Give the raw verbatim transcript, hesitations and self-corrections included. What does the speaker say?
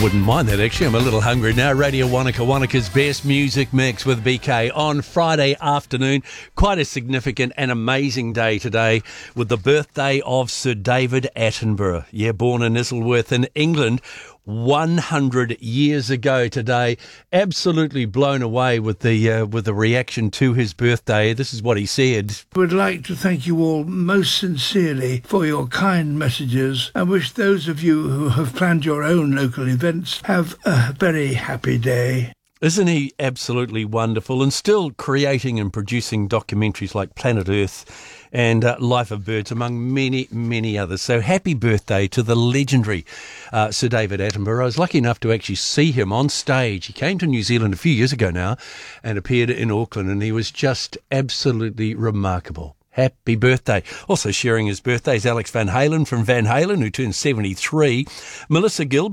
Wouldn't mind that, actually. I'm a little hungry now. Radio Wanaka, Wanaka's best music mix with B K on Friday afternoon. Quite a significant and amazing day today with the birthday of Sir David Attenborough. Yeah, born in Isleworth in England one hundred years ago today. Absolutely blown away with the uh, with the reaction to his birthday. This is what he said. Would like to thank you all most sincerely for your kind messages and wish those of you who have planned your own local events have a very happy day. Isn't he absolutely wonderful, and still creating and producing documentaries like Planet Earth and uh, Life of Birds, among many, many others. So happy birthday to the legendary uh, Sir David Attenborough. I was lucky enough to actually see him on stage. He came to New Zealand a few years ago now and appeared in Auckland, and he was just absolutely remarkable. Happy birthday. Also sharing his birthday is Alex Van Halen from Van Halen, who turned seventy-three. Melissa Gill,